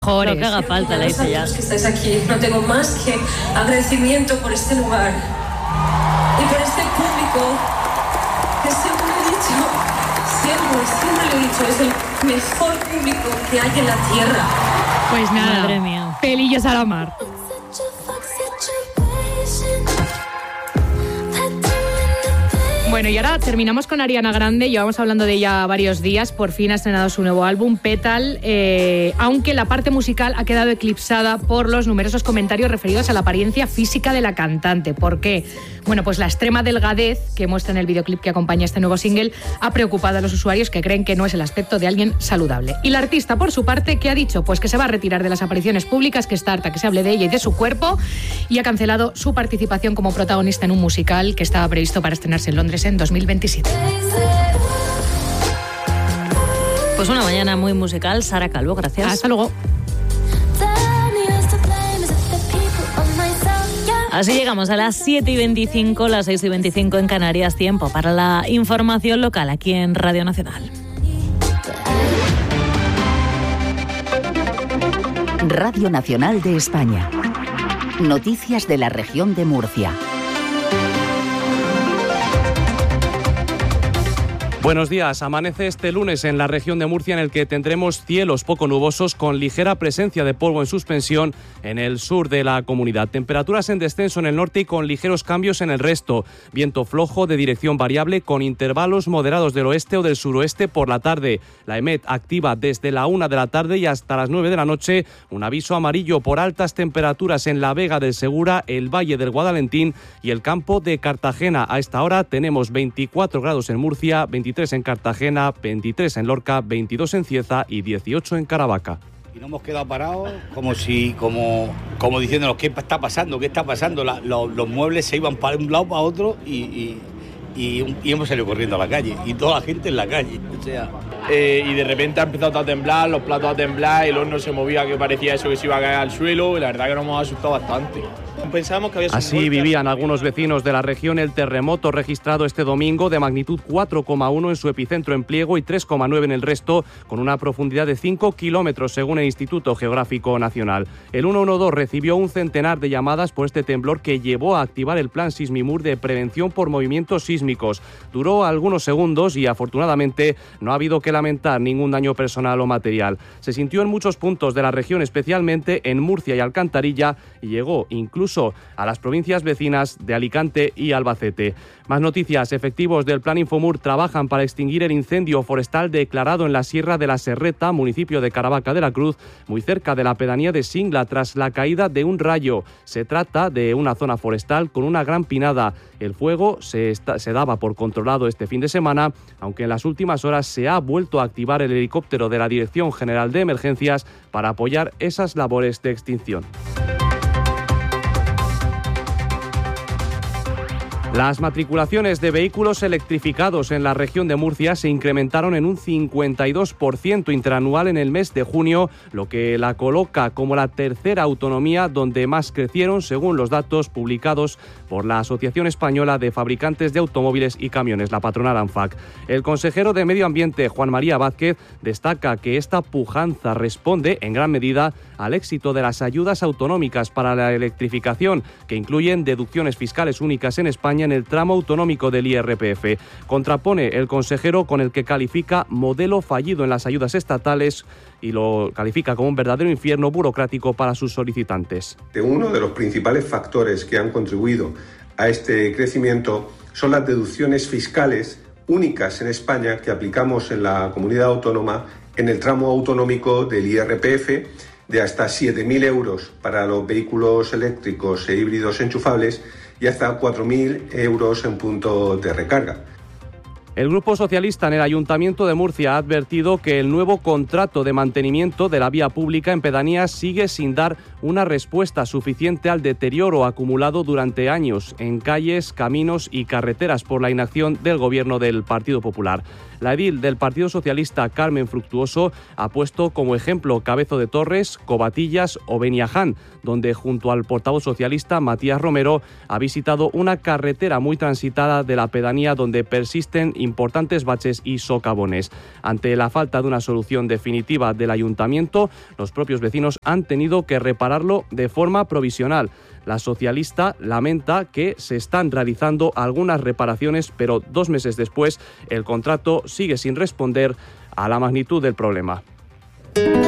mejores. Lo que haga falta, la hice ya. Que estáis aquí, no tengo más que agradecimiento por este lugar y por este público que siempre lo he dicho, es el mejor público que hay en la tierra. Pues nada, madre mía. pelillos a la mar. Bueno, y ahora terminamos con Ariana Grande. Llevamos hablando de ella varios días. Por fin ha estrenado su nuevo álbum, Petal, aunque la parte musical ha quedado eclipsada por los numerosos comentarios referidos a la apariencia física de la cantante. ¿Por qué? Bueno, pues la extrema delgadez que muestra en el videoclip que acompaña este nuevo single ha preocupado a los usuarios, que creen que no es el aspecto de alguien saludable. Y la artista, por su parte, ¿qué ha dicho? Pues que se va a retirar de las apariciones públicas, que está harta que se hable de ella y de su cuerpo, y ha cancelado su participación como protagonista en un musical que estaba previsto para estrenarse en Londres en 2027. Pues una mañana muy musical. Sara Calvo, gracias. Hasta luego. Así llegamos a las 7:25, las 6:25 en Canarias. Tiempo para la información local aquí en Radio Nacional. Radio Nacional de España. Noticias de la región de Murcia. Buenos días. Amanece este lunes en la región de Murcia, en el que tendremos cielos poco nubosos con ligera presencia de polvo en suspensión en el sur de la comunidad. Temperaturas en descenso en el norte y con ligeros cambios en el resto. Viento flojo de dirección variable con intervalos moderados del oeste o del suroeste por la tarde. La EMET activa desde la 1 de la tarde y hasta las 9 de la noche un aviso amarillo por altas temperaturas en la Vega del Segura, el Valle del Guadalentín y el campo de Cartagena. A esta hora tenemos 24 grados en Murcia, 23 en Cartagena, 23 en Lorca, 22 en Cieza y 18 en Caravaca. Y nos hemos quedado parados como diciéndonos ¿qué está pasando? Los muebles se iban para un lado para otro y hemos salido corriendo a la calle y toda la gente en la calle. O sea, y de repente ha empezado a temblar, los platos a temblar, el horno se movía, que parecía eso que se iba a caer al suelo, y la verdad que nos hemos asustado bastante. Pensábamos que había sido Así vivían algunos vecinos de la región el terremoto registrado este domingo de magnitud 4,1 en su epicentro en Pliego y 3,9 en el resto, con una profundidad de 5 kilómetros según el Instituto Geográfico Nacional. El 112 recibió un centenar de llamadas por este temblor que llevó a activar el plan Sismimur de prevención por movimientos sísmicos. Duró algunos segundos y afortunadamente no ha habido que lamentar ningún daño personal o material. Se sintió en muchos puntos de la región, especialmente en Murcia y Alcantarilla, y llegó incluso a las provincias vecinas de Alicante y Albacete. Más noticias. Efectivos del Plan Infomur trabajan para extinguir el incendio forestal declarado en la Sierra de la Serreta, municipio de Caravaca de la Cruz, muy cerca de la pedanía de Singla, tras la caída de un rayo. Se trata de una zona forestal con una gran pinada. El fuego se daba por controlado este fin de semana, aunque en las últimas horas se ha vuelto a activar el helicóptero de la Dirección General de Emergencias para apoyar esas labores de extinción. Las matriculaciones de vehículos electrificados en la región de Murcia se incrementaron en un 52% interanual en el mes de junio, lo que la coloca como la tercera autonomía donde más crecieron, según los datos publicados por la Asociación Española de Fabricantes de Automóviles y Camiones, la patronal ANFAC. El consejero de Medio Ambiente, Juan María Vázquez, destaca que esta pujanza responde en gran medida al éxito de las ayudas autonómicas para la electrificación, que incluyen deducciones fiscales únicas en España en el tramo autonómico del IRPF. Contrapone el consejero con el que califica modelo fallido en las ayudas estatales y lo califica como un verdadero infierno burocrático para sus solicitantes. Uno de los principales factores que han contribuido a este crecimiento son las deducciones fiscales únicas en España que aplicamos en la comunidad autónoma en el tramo autonómico del IRPF de hasta 7.000 euros para los vehículos eléctricos e híbridos enchufables y hasta 4.000 euros en punto de recarga. El Grupo Socialista en el Ayuntamiento de Murcia ha advertido que el nuevo contrato de mantenimiento de la vía pública en pedanías sigue sin dar una respuesta suficiente al deterioro acumulado durante años en calles, caminos y carreteras por la inacción del Gobierno del Partido Popular. La edil del Partido Socialista, Carmen Fructuoso, ha puesto como ejemplo Cabezo de Torres, Covatillas o Beniaján, donde junto al portavoz socialista, Matías Romero, ha visitado una carretera muy transitada de la pedanía donde persisten importantes baches y socavones. Ante la falta de una solución definitiva del ayuntamiento, los propios vecinos han tenido que repararlo de forma provisional. La socialista lamenta que se están realizando algunas reparaciones, pero 2 meses después el contrato sigue sin responder a la magnitud del problema.